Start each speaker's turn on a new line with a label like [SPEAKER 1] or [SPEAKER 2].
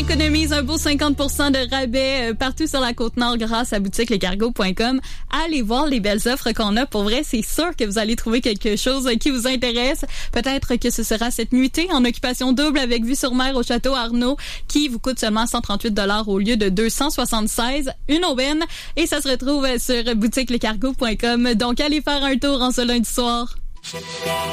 [SPEAKER 1] économise un beau 50% de rabais partout sur la Côte-Nord grâce à boutiquelecargo.com. Allez voir les belles offres qu'on a. Pour vrai, c'est sûr que vous allez trouver quelque chose qui vous intéresse. Peut-être que ce sera cette nuitée en occupation double avec vue sur mer au Château Arnaud qui vous coûte seulement 138$ au lieu de 276, une aubaine. Et ça se retrouve sur boutiquelecargo.com. Donc, allez faire un tour en ce lundi soir.